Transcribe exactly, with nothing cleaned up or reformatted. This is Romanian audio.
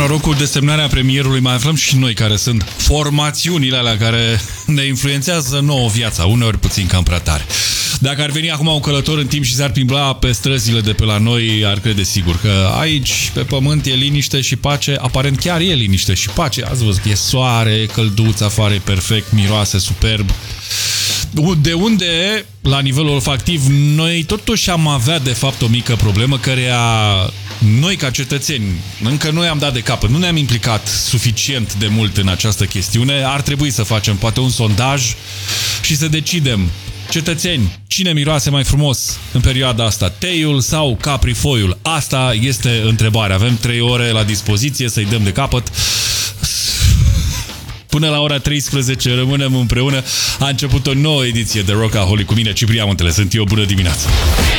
rog, cu desemnarea premierului mai aflăm și noi care sunt formațiunile alea care ne influențează nouă viața, uneori puțin cam prea tare. Dacă ar veni acum un călător în timp și s-ar plimbla pe străzile de pe la noi, ar crede sigur că aici, pe pământ, e liniște și pace. Aparent chiar e liniște și pace. Ați văzut, e soare, călduț afară, e perfect, miroase superb. De unde, la nivel olfactiv, noi totuși am avea de fapt o mică problemă căreia noi ca cetățeni, încă noi am dat de capăt, nu ne-am implicat suficient de mult în această chestiune. Ar trebui să facem poate un sondaj și să decidem, cetățeni, cine miroase mai frumos în perioada asta, teiul sau caprifoiul? Asta este întrebarea. Avem trei ore la dispoziție să-i dăm de capăt. Până la ora treisprezece rămânem împreună. A început o nouă ediție de Rockaholic cu mine, Ciprian Muntele. Sunt eu, bună dimineața!